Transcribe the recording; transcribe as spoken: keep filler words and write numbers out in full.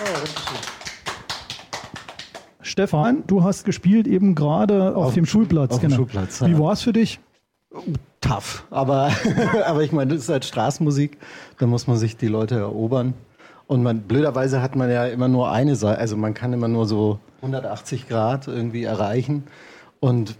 Stefan, du hast gespielt eben gerade auf, auf dem Schulplatz. Auf genau. dem Schulplatz. Wie war es für dich? Tough, aber, aber ich meine, das ist halt Straßenmusik, da muss man sich die Leute erobern. Und man, blöderweise hat man ja immer nur eine Seite, also man kann immer nur so hundertachtzig Grad irgendwie erreichen. Und